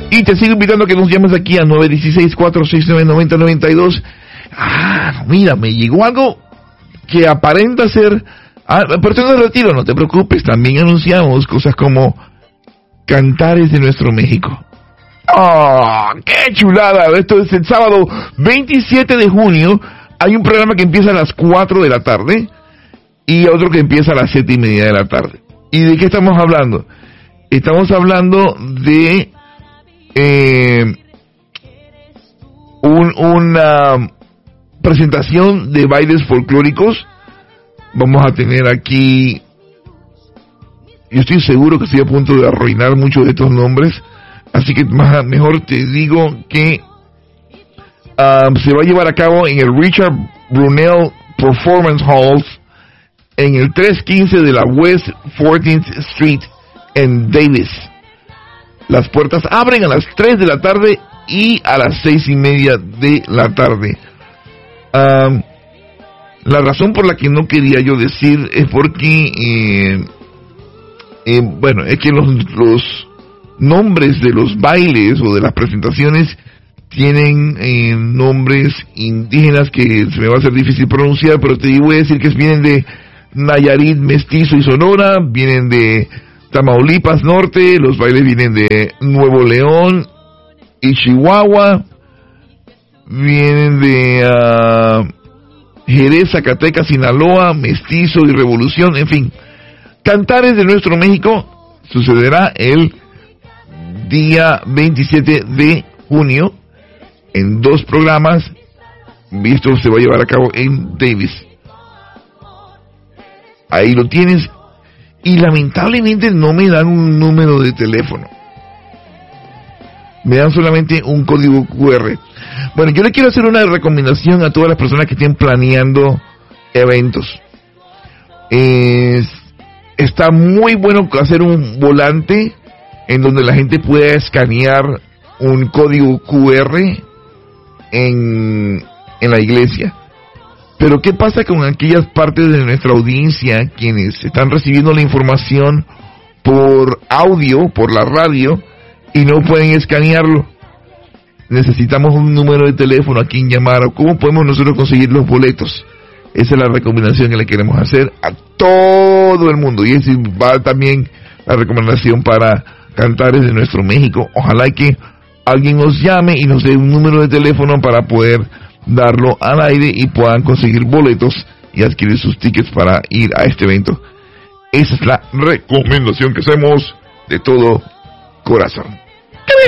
Y te sigo invitando a que nos llames aquí a 916-469-9092. Mira, me llegó algo que aparenta ser... persona de retiro, no te preocupes, también anunciamos cosas como Cantares de Nuestro México. ¡Qué chulada! Esto es el sábado 27 de junio. Hay un programa que empieza a las 4 de la tarde y otro que empieza a las 7:30 de la tarde. ¿Y de qué estamos hablando? Estamos hablando de una presentación de bailes folclóricos. Vamos a tener aquí, yo estoy seguro que estoy a punto de arruinar muchos de estos nombres, así que mejor te digo que se va a llevar a cabo en el Richard Brunel Performance Halls en el 315 de la West 14th Street en Davis. Las puertas abren a las 3 de la tarde y a las 6:30 de la tarde. La razón por la que no quería yo decir es porque, es que los nombres de los bailes o de las presentaciones tienen nombres indígenas que se me va a hacer difícil pronunciar, pero te voy a decir que vienen de Nayarit, Mestizo y Sonora, vienen de Tamaulipas Norte, los bailes vienen de Nuevo León y Chihuahua, vienen de Jerez, Zacatecas, Sinaloa, Mestizo y Revolución, en fin. Cantares de Nuestro México sucederá el día 27 de junio en 2 programas. Esto se va a llevar a cabo en Davis. Ahí lo tienes. Y lamentablemente no me dan un número de teléfono. Me dan solamente un código QR. Bueno, yo le quiero hacer una recomendación a todas las personas que estén planeando eventos. Está muy bueno hacer un volante en donde la gente pueda escanear un código QR en la iglesia. Pero ¿qué pasa con aquellas partes de nuestra audiencia quienes están recibiendo la información por audio, por la radio, y no pueden escanearlo? Necesitamos un número de teléfono a quien llamar, o cómo podemos nosotros conseguir los boletos. Esa es la recomendación que le queremos hacer a todo el mundo, y esa va también la recomendación para Cantares de Nuestro México. Ojalá que alguien nos llame y nos dé un número de teléfono para poder darlo al aire y puedan conseguir boletos y adquirir sus tickets para ir a este evento. Esa es la recomendación que hacemos de todo corazón.